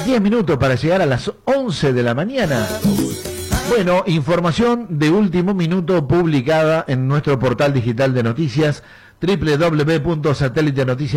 10 minutos para llegar a las 11 de la mañana. Bueno, información de último minuto publicada en nuestro portal digital de noticias, www.satélitenoticias.